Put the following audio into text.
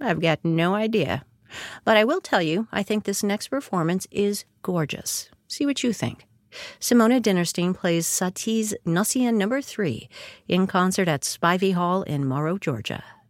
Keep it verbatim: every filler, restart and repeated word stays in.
I've got no idea. But I will tell you, I think this next performance is gorgeous. See what you think. Simona Dinnerstein plays Satie's Gnossian number three in concert at Spivey Hall in Morrow, Georgia.